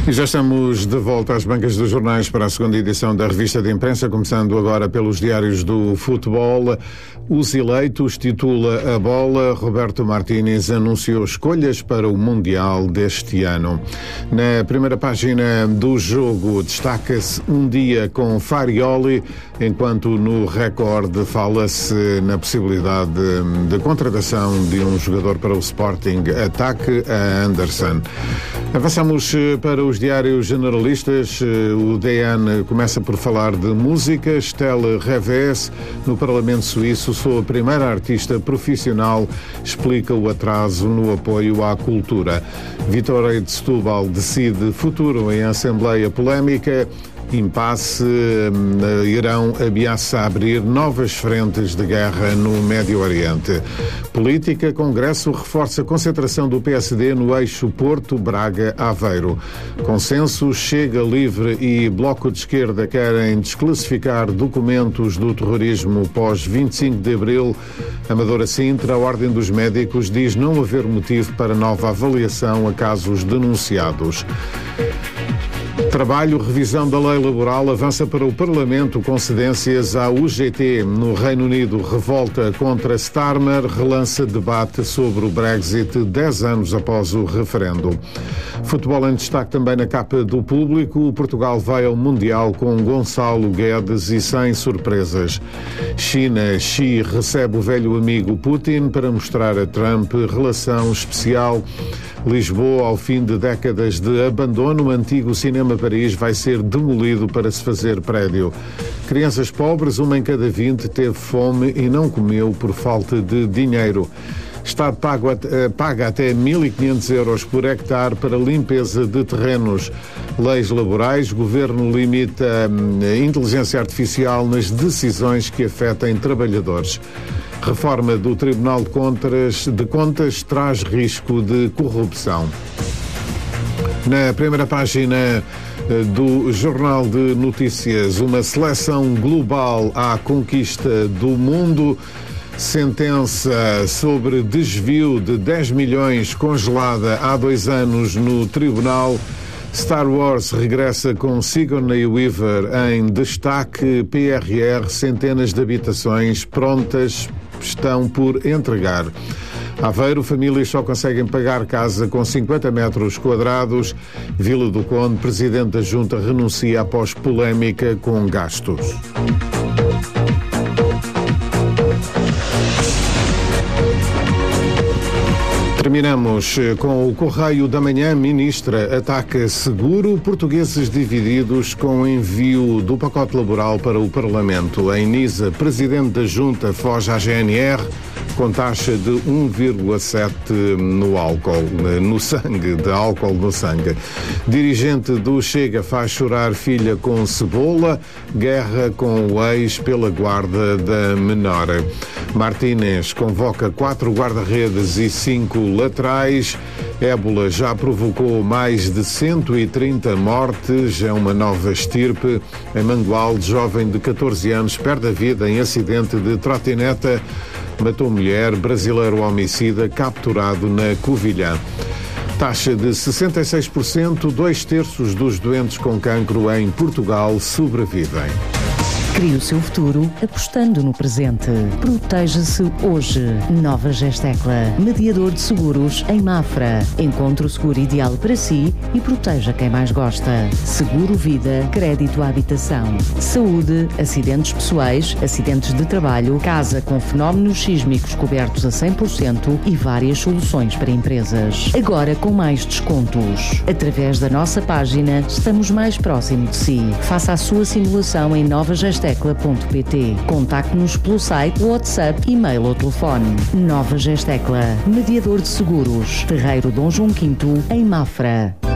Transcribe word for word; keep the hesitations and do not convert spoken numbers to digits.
E já estamos de volta às bancas dos jornais para a segunda edição da Revista de Imprensa, começando agora pelos diários do futebol. Os eleitos, titula a bola. Roberto Martínez anunciou escolhas para o Mundial deste ano. Na primeira página do jogo destaca-se um dia com Farioli, enquanto no Record fala-se na possibilidade de, de contratação de um jogador para o Sporting. Ataque a Anderson. Avançamos para os diários generalistas. O D N começa por falar de música. Estelle Revés, no Parlamento Suíço, sou a primeira artista profissional, explica o atraso no apoio à cultura. Vitória de Setúbal decide futuro em Assembleia Polémica. Impasse, Irão ameaça abrir novas frentes de guerra no Médio Oriente. Política, Congresso reforça a concentração do P S D no eixo Porto-Braga-Aveiro. Consenso, Chega Livre e Bloco de Esquerda querem desclassificar documentos do terrorismo pós vinte e cinco de abril. Amadora Sintra, a Ordem dos Médicos diz não haver motivo para nova avaliação a casos denunciados. Trabalho, revisão da lei laboral avança para o Parlamento com cedências à U G T. No Reino Unido, revolta contra Starmer relança debate sobre o Brexit dez anos após o referendo. Futebol em destaque também na capa do Público. Portugal vai ao Mundial com Gonçalo Guedes e sem surpresas. China, Xi recebe o velho amigo Putin para mostrar a Trump relação especial. Lisboa, ao fim de décadas de abandono, o antigo Cinema Paris vai ser demolido para se fazer prédio. Crianças pobres, uma em cada vinte, teve fome e não comeu por falta de dinheiro. Estado paga até mil e quinhentos euros por hectare para limpeza de terrenos. Leis laborais, governo limita a inteligência artificial nas decisões que afetem trabalhadores. Reforma do Tribunal de Contas, de Contas traz risco de corrupção. Na primeira página do Jornal de Notícias, uma seleção global à conquista do mundo. Sentença sobre desvio de dez milhões congelada há dois anos no Tribunal. Star Wars regressa com Sigourney Weaver em destaque. P R R, centenas de habitações prontas estão por entregar. Aveiro, famílias só conseguem pagar casa com cinquenta metros quadrados. Vila do Conde, presidente da Junta renuncia após polémica com gastos. Terminamos com o Correio da Manhã. Ministra ataca seguro. Portugueses divididos com envio do pacote laboral para o Parlamento. Em Nisa, presidente da Junta foge à G N R com taxa de um vírgula sete no álcool, no sangue, de álcool no sangue. Dirigente do Chega faz chorar filha com cebola. Guerra com o ex pela guarda da menor. Martínez convoca quatro guarda-redes e cinco laterais. Ébola já provocou mais de cento e trinta mortes. É uma nova estirpe. Em Mangualde, jovem de catorze anos perde a vida em acidente de trotineta. Matou mulher, brasileiro homicida capturado na Covilhã. Taxa de sessenta e seis por cento, dois terços dos doentes com cancro em Portugal sobrevivem. Crie o seu futuro apostando no presente. Proteja-se hoje. Nova Gestecla, mediador de seguros em Mafra. Encontre o seguro ideal para si e proteja quem mais gosta. Seguro vida, crédito à habitação, saúde, acidentes pessoais, acidentes de trabalho, casa com fenómenos sísmicos cobertos a cem por cento e várias soluções para empresas. Agora com mais descontos. Através da nossa página, estamos mais próximo de si. Faça a sua simulação em Nova Gestecla. Gestecla ponto pt. Contacte-nos pelo site, WhatsApp, e-mail ou telefone. Nova Gestecla, mediador de seguros. Terreiro Dom João quinto, em Mafra.